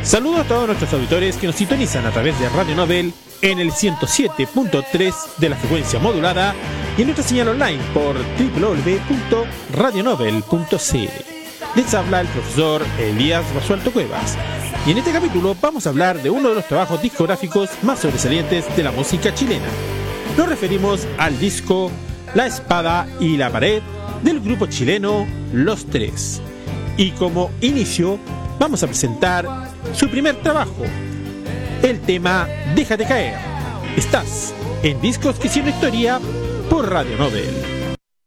Saludos a todos nuestros auditores que nos sintonizan a través de Radio Nobel en el 107.3 de la frecuencia modulada y en nuestra señal online por www.radionobel.cl. Les habla el profesor Elías Basualto Cuevas y en este capítulo vamos a hablar de uno de los trabajos discográficos más sobresalientes de la música chilena. Nos referimos al disco La Espada y la Pared del grupo chileno Los Tres. Y como inicio vamos a presentar su primer trabajo, el tema Déjate Caer. Estás en Discos que hicieron historia por Radio Nobel.